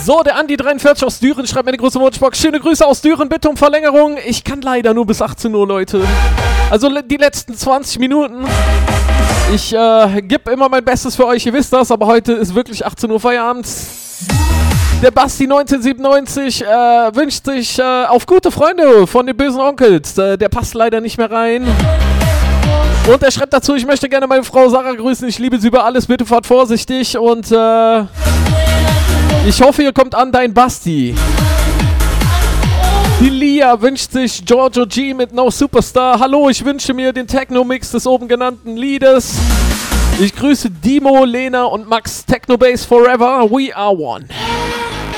So, der Andi 43 aus Düren schreibt mir eine große Wunschbox. Schöne Grüße aus Düren, bitte um Verlängerung. Ich kann leider nur bis 18 Uhr, Leute. Also die letzten 20 Minuten. Ich gebe immer mein Bestes für euch, ihr wisst das, aber heute ist wirklich 18 Uhr Feierabend. Der Basti 1997 wünscht sich auf gute Freunde von den bösen Onkels. Der passt leider nicht mehr rein. Und er schreibt dazu, ich möchte gerne meine Frau Sarah grüßen. Ich liebe sie über alles, bitte fahrt vorsichtig. Und ich hoffe, ihr kommt an, dein Basti. Die Lia wünscht sich Giorgio G mit No Superstar. Hallo, ich wünsche mir den Techno-Mix des oben genannten Liedes. Ich grüße Dimo, Lena und Max. Techno Bass Forever, we are one.